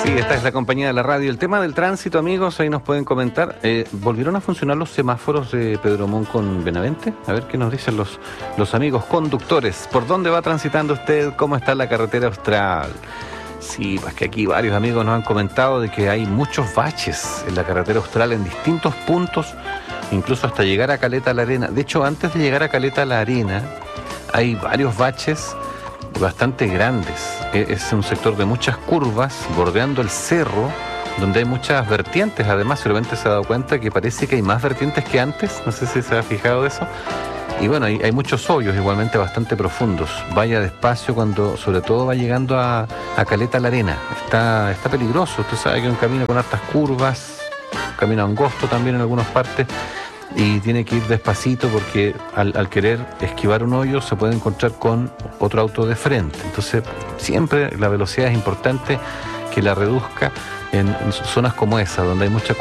Sí, esta es la compañía de la radio. El tema del tránsito, amigos, ahí nos pueden comentar. ¿Volvieron a funcionar los semáforos de Pedro Montt con Benavente? A ver qué nos dicen los amigos conductores. ¿Por dónde va transitando usted? ¿Cómo está la carretera austral? Sí, pues que aquí varios amigos nos han comentado de que hay muchos baches en la carretera austral en distintos puntos, incluso hasta llegar a Caleta La Arena. De hecho, antes de llegar a Caleta La Arena, hay varios baches bastante grandes. Es un sector de muchas curvas, bordeando el cerro, donde hay muchas vertientes. Además, seguramente se ha dado cuenta que parece que hay más vertientes que antes. No sé si se ha fijado eso. Y bueno, hay muchos hoyos igualmente bastante profundos. Vaya despacio cuando, sobre todo, va llegando a Caleta La Arena. Está peligroso. Usted sabe que es un camino con hartas curvas, un camino angosto también en algunas partes. Y tiene que ir despacito porque al querer esquivar un hoyo se puede encontrar con otro auto de frente. Entonces siempre la velocidad es importante que la reduzca en zonas como esa, donde hay mucha